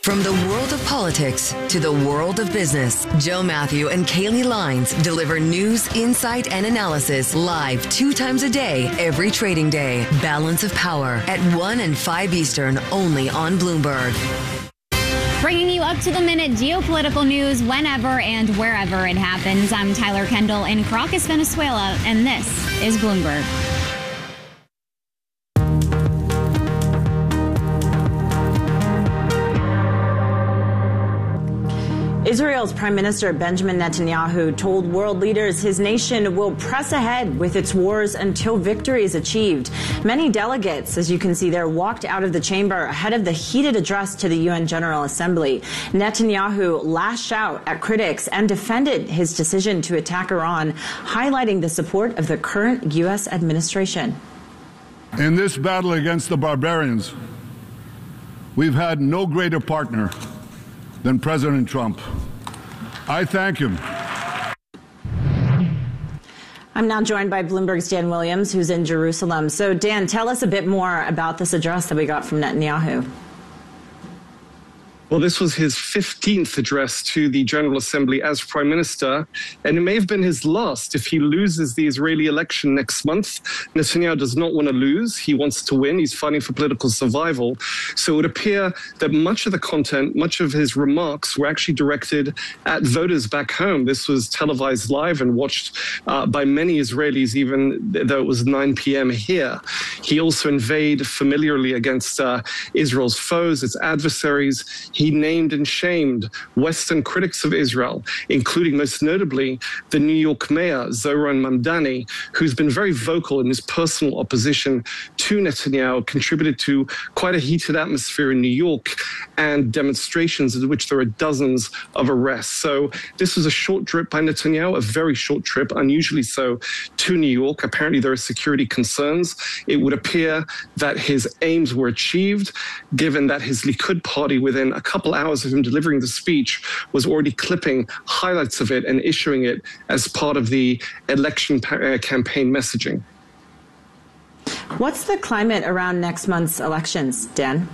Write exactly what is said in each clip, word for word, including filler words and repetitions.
From the world of politics to the world of business, Joe Matthew and Kaylee Lines deliver news, insight, and analysis live two times a day, every trading day. Balance of Power at one and five Eastern, only on Bloomberg. Bringing you up to the minute geopolitical news whenever and wherever it happens. I'm Tyler Kendall in Caracas, Venezuela, and this is Bloomberg. Israel's Prime Minister Benjamin Netanyahu told world leaders his nation will press ahead with its wars until victory is achieved. Many delegates, as you can see there, walked out of the chamber ahead of the heated address to the U N General Assembly. Netanyahu lashed out at critics and defended his decision to attack Iran, highlighting the support of the current U S administration. In this battle against the barbarians, we've had no greater partner than President Trump. I thank him. I'm now joined by Bloomberg's Dan Williams, who's in Jerusalem. So, Dan, tell us a bit more about this address that we got from Netanyahu. Well, this was his fifteenth address to the General Assembly as Prime Minister, and it may have been his last if he loses the Israeli election next month. Netanyahu does not want to lose. He wants to win. He's fighting for political survival. So it would appear that much of the content, much of his remarks were actually directed at voters back home. This was televised live and watched uh, by many Israelis, even though it was nine p.m. here. He also inveighed familiarly against uh, Israel's foes, its adversaries. He named and shamed Western critics of Israel, including most notably the New York mayor, Zohran Mamdani, who's been very vocal in his personal opposition to Netanyahu, contributed to quite a heated atmosphere in New York and demonstrations in which there are dozens of arrests. So this was a short trip by Netanyahu, a very short trip, unusually so, to New York. Apparently there are security concerns. It would appear that his aims were achieved, given that his Likud party, within a couple hours of him delivering the speech, was already clipping highlights of it and issuing it as part of the election uh, campaign messaging. What's the climate around next month's elections, Dan?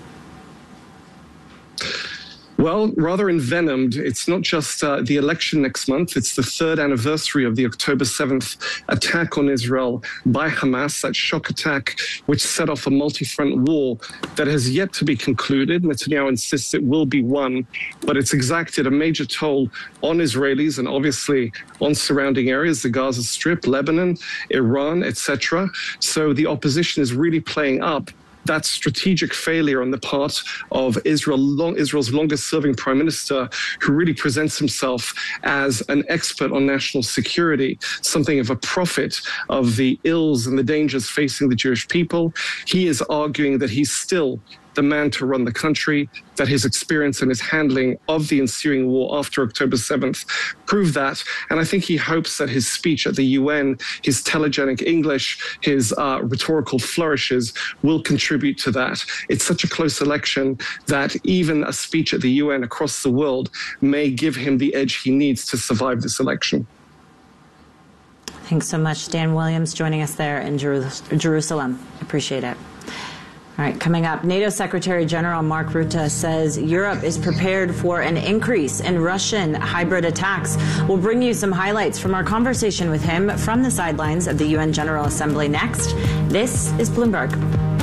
Well, rather envenomed. It's not just uh, the election next month. It's the third anniversary of the October seventh attack on Israel by Hamas, that shock attack which set off a multi-front war that has yet to be concluded. Netanyahu insists it will be won, but it's exacted a major toll on Israelis and obviously on surrounding areas, the Gaza Strip, Lebanon, Iran, et cetera. So the opposition is really playing up that strategic failure on the part of Israel, long, Israel's longest-serving prime minister, who really presents himself as an expert on national security, something of a prophet of the ills and the dangers facing the Jewish people. He is arguing that he's still the man to run the country, that his experience and his handling of the ensuing war after October seventh proved that. And I think he hopes that his speech at the U N, his telegenic English, his uh, rhetorical flourishes will contribute to that. It's such a close election that even a speech at the U N across the world may give him the edge he needs to survive this election. Thanks so much, Dan Williams, joining us there in Jeru- Jerusalem. Appreciate it. All right, coming up, NATO Secretary General Mark Rutte says Europe is prepared for an increase in Russian hybrid attacks. We'll bring you some highlights from our conversation with him from the sidelines of the U N General Assembly next. This is Bloomberg.